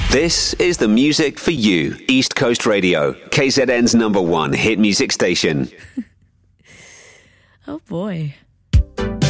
This is the music for you. East Coast Radio, KZN's #1 hit music station. Oh boy.